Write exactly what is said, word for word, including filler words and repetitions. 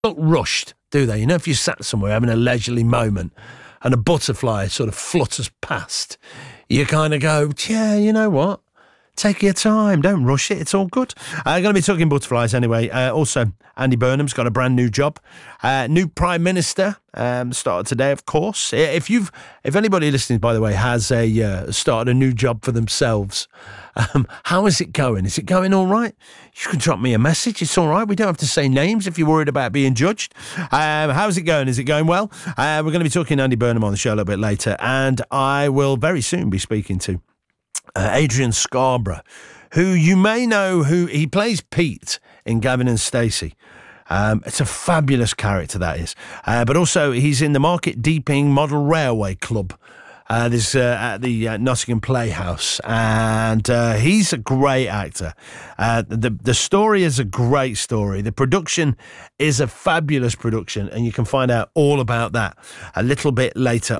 look rushed, do they? You know, if you sat somewhere having a leisurely moment and a butterfly sort of flutters past, you kind of go, yeah, you know what? Take your time. Don't rush it. It's all good. I'm uh, going to be talking butterflies anyway. Uh, also, Andy Burnham's got a brand new job. Uh, new Prime Minister um, started today, of course. If you've, if anybody listening, by the way, has a uh, started a new job for themselves, um, how is it going? Is it going all right? You can drop me a message. It's all right. We don't have to say names if you're worried about being judged. Um, how's it going? Is it going well? Uh, we're going to be talking Andy Burnham on the show a little bit later, and I will very soon be speaking to Uh, Adrian Scarborough, who you may know, who he plays Pete in Gavin and Stacey. Um, it's a fabulous character, that is. Uh, but also, he's in the Market Deeping Model Railway Club. Uh, this uh, at the uh, Nottingham Playhouse, and uh, he's a great actor. Uh, the the story is a great story. The production is a fabulous production, and you can find out all about that a little bit later